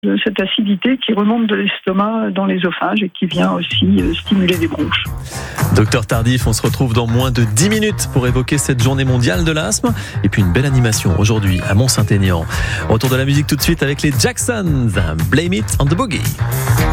cette acidité qui remonte de l'estomac dans l'œsophage et qui vient aussi stimuler les bronches. Docteur Tardif, on se retrouve dans moins de 10 minutes pour évoquer cette journée mondiale de l'asthme et puis une belle animation aujourd'hui à Mont-Saint-Aignan. Retour de la musique tout de suite avec les Jacksons, Blame It on the Boogie.